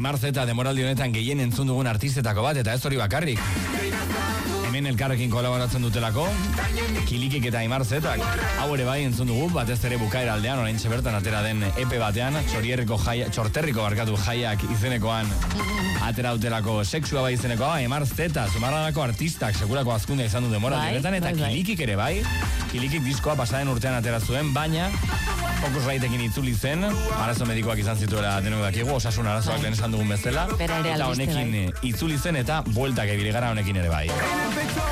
Aimar Zeta demoraldi honetan gehien entzun dugun artistetako bat, eta ez hori bakarrik. Hemen elkarrekin kolaboratzen dutelako, Kilikik eta Aimar Zetak. Hau ere bai entzun dugu, batez ere bukaera aldean, oraintxe bertan atera den EP batean, txorterriko jaiak izenekoan atera dutelako, sexua bai izenekoa, Aimar Zeta, Zumarragako artistak, sekulako azkundea izan du demoraldi honetan, eta Kilikik ere bai. Kilikik diskoa pasaden urtean atera zuen, baina Focusriteekin itzuli zen, arazo medikoak izan zituela denok dakigu, osasun arazoak lehen esan dugun bezala, eta honekin itzuli zen eta bueltak ebile gara honekin ere bai.